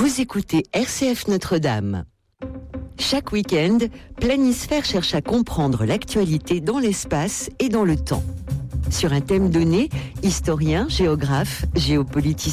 Vous écoutez RCF Notre-Dame. Chaque week-end, Planisphère cherche à comprendre l'actualité dans l'espace et dans le temps. Sur un thème donné, historiens, géographes, géopoliticiens,